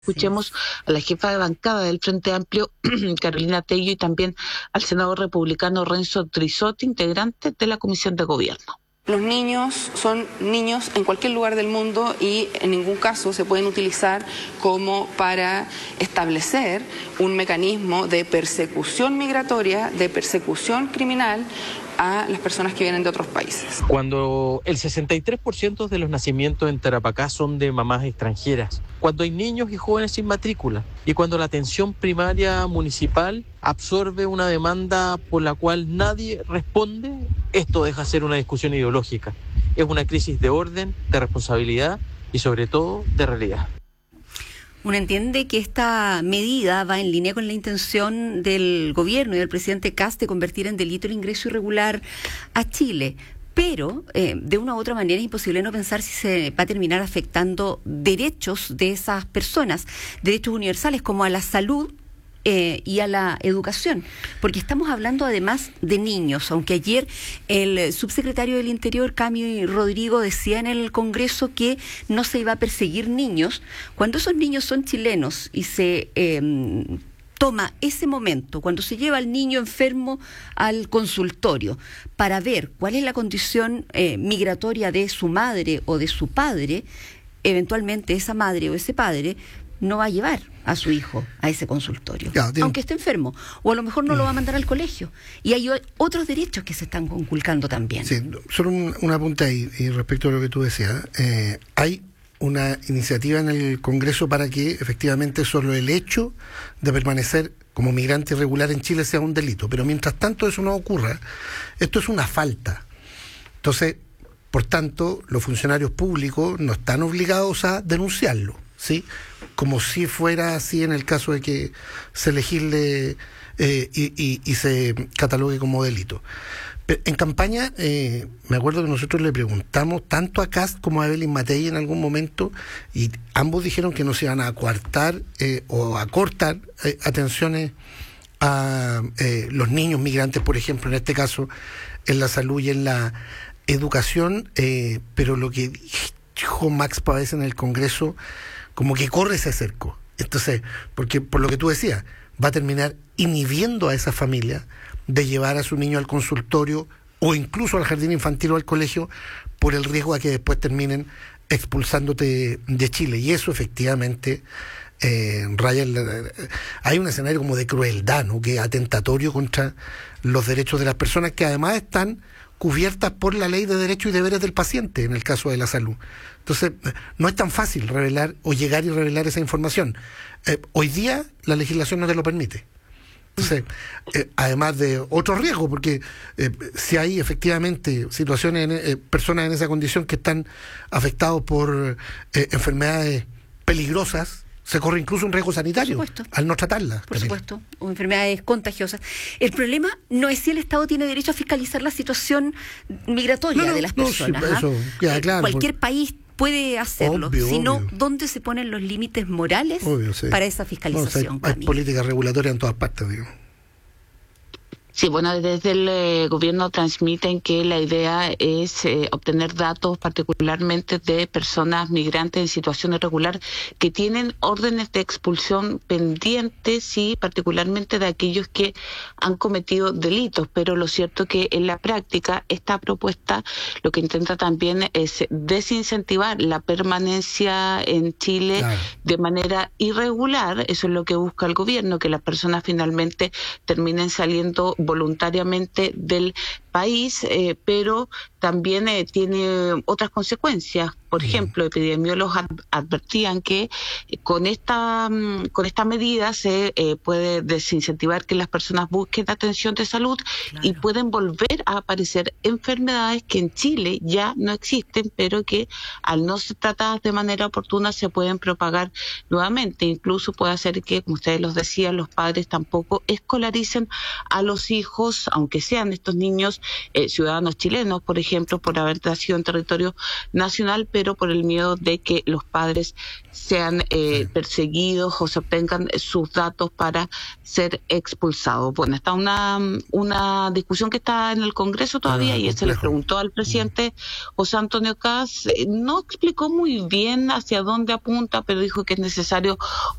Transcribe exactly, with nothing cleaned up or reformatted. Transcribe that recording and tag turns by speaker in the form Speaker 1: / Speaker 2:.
Speaker 1: Escuchemos a la jefa de bancada del Frente Amplio, Carolina Tello, y también al senador republicano Renzo Trizoti, integrante de la Comisión de Gobierno.
Speaker 2: Los niños son niños en cualquier lugar del mundo y en ningún caso se pueden utilizar como para establecer un mecanismo de persecución migratoria, de persecución criminal a las personas que vienen de otros países.
Speaker 3: Cuando el sesenta y tres por ciento de los nacimientos en Tarapacá son de mamás extranjeras, cuando hay niños y jóvenes sin matrícula y cuando la atención primaria municipal absorbe una demanda por la cual nadie responde, esto deja de ser una discusión ideológica. Es una crisis de orden, de responsabilidad y sobre todo de realidad.
Speaker 4: Uno entiende que esta medida va en línea con la intención del gobierno y del presidente Kast de convertir en delito el ingreso irregular a Chile. Pero, eh, de una u otra manera, es imposible no pensar si se va a terminar afectando derechos de esas personas, derechos universales como a la salud eh, y a la educación. Porque estamos hablando además de niños, aunque ayer el subsecretario del Interior, Cami Rodrigo, decía en el Congreso que no se iba a perseguir niños. Cuando esos niños son chilenos y se Eh, toma ese momento, cuando se lleva al niño enfermo al consultorio, para ver cuál es la condición eh, migratoria de su madre o de su padre, eventualmente esa madre o ese padre no va a llevar a su hijo a ese consultorio, ya, aunque esté enfermo, o a lo mejor no lo va a mandar al colegio. Y hay otros derechos que se están conculcando también.
Speaker 5: Sí, solo un, una punta ahí, y respecto a lo que tú decías, eh, hay una iniciativa en el Congreso para que efectivamente solo el hecho de permanecer como migrante irregular en Chile sea un delito. Pero mientras tanto eso no ocurra, esto es una falta. Entonces, por tanto, los funcionarios públicos no están obligados a denunciarlo, ¿sí? Como si fuera así en el caso de que se legisle eh, y, y, y se catalogue como delito. En campaña, eh, me acuerdo que nosotros le preguntamos tanto a Kast como a Evelyn Matei en algún momento, y ambos dijeron que no se iban a coartar eh, o a cortar eh, atenciones a eh, los niños migrantes, por ejemplo, en este caso, en la salud y en la educación, eh, pero lo que dijo Max Pavés en el Congreso, como que corre ese cerco. Entonces, porque por lo que tú decías, va a terminar inhibiendo a esa familia de llevar a su niño al consultorio o incluso al jardín infantil o al colegio por el riesgo a que después terminen expulsándote de Chile. Y eso efectivamente eh, raya el, eh, hay un escenario como de crueldad, ¿no?, que es atentatorio contra los derechos de las personas, que además están cubiertas por la ley de derechos y deberes del paciente en el caso de la salud. Entonces, no es tan fácil revelar o llegar y revelar esa información. Eh, hoy día la legislación no te lo permite. Entonces, eh, además de otro riesgo, porque eh, si hay efectivamente situaciones, en, eh, personas en esa condición que están afectados por eh, enfermedades peligrosas, se corre incluso un riesgo sanitario al no tratarlas.
Speaker 4: Por supuesto, o enfermedades contagiosas. El problema no es si el Estado tiene derecho a fiscalizar la situación migratoria no, no, de las personas. No, sí, eso, ya, claro, Cualquier por... país puede hacerlo, obvio, sino obvio. ¿Dónde se ponen los límites morales obvio, sí. para esa fiscalización?
Speaker 5: No, o sea, hay, hay políticas regulatorias en todas partes, digo.
Speaker 1: Sí, bueno, desde el eh, gobierno transmiten que la idea es eh, obtener datos particularmente de personas migrantes en situación irregular que tienen órdenes de expulsión pendientes y particularmente de aquellos que han cometido delitos. Pero lo cierto que en la práctica esta propuesta lo que intenta también es desincentivar la permanencia en Chile claro. de manera irregular. Eso es lo que busca el gobierno, que las personas finalmente terminen saliendo voluntariamente del país, eh, pero también eh, tiene otras consecuencias. Por ejemplo, epidemiólogos ad- advertían que eh, con esta um, con esta medida se eh, puede desincentivar que las personas busquen atención de salud claro. y pueden volver a aparecer enfermedades que en Chile ya no existen, pero que al no ser tratadas de manera oportuna se pueden propagar nuevamente. Incluso puede hacer que, como ustedes los decían, los padres tampoco escolaricen a los hijos, aunque sean estos niños eh, ciudadanos chilenos, por ejemplo, por haber nacido en territorio nacional, pero por el miedo de que los padres sean eh, perseguidos o se obtengan sus datos para ser expulsados. Bueno, está una, una discusión que está en el Congreso todavía, ah, y se le preguntó al presidente José Antonio Kast. No explicó muy bien hacia dónde apunta, pero dijo que es necesario